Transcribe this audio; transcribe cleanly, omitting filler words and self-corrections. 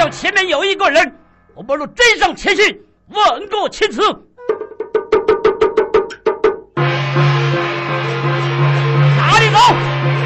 前面有一个人，我不如追上前去，问个清楚。